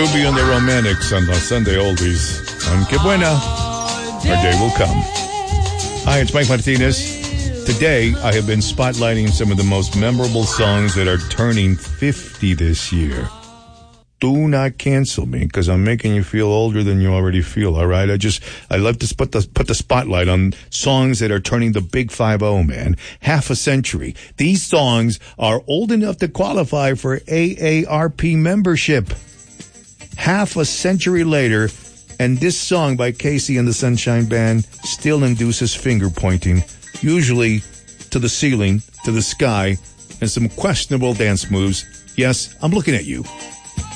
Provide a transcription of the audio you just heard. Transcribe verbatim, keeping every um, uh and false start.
Ruby and the Romantics on the Sunday Oldies on Que Buena. Our day will come. Hi, it's Mike Martinez. Today, I have been spotlighting some of the most memorable songs that are turning fifty this year. Do not cancel me, because I'm making you feel older than you already feel, all right? I just, I love to put the, put the spotlight on songs that are turning the big five oh, man. Half a century. These songs are old enough to qualify for A A R P membership. Half a century later, and this song by Casey and the Sunshine Band still induces finger pointing, usually to the ceiling, to the sky, and some questionable dance moves. Yes, I'm looking at you.